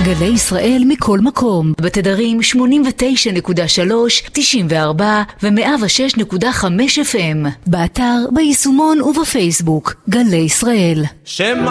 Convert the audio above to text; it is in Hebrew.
גלי ישראל מכל מקום, בתדרים 89.3, 94 ו-106.5 FM, באתר, ביישומון ובפייסבוק. גלי ישראל.